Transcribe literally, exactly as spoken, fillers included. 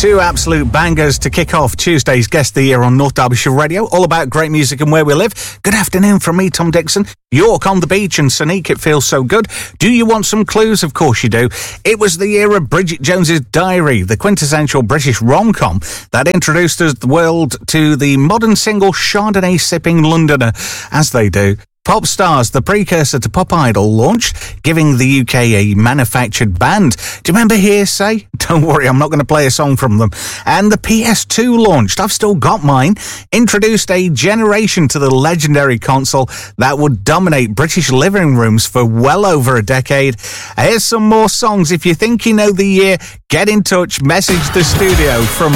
Two absolute bangers to kick off Tuesday's Guest of the Year on North Derbyshire Radio, all about great music and where we live. Good afternoon from me, Tom Dixon. York on the beach and Sonique, it feels so good. Do you want some clues? Of course you do. It was the year of Bridget Jones's Diary, the quintessential British rom-com that introduced us the world to the modern single Chardonnay-sipping Londoner, as they do. Pop Stars, the precursor to Pop Idol, launched, giving the U K a manufactured band. Do you remember Hearsay? Don't worry, I'm not going to play a song from them. And the P S two launched, I've still got mine, introduced a generation to the legendary console that would dominate British living rooms for well over a decade. Here's some more songs. If you think you know the year, get in touch, message the studio from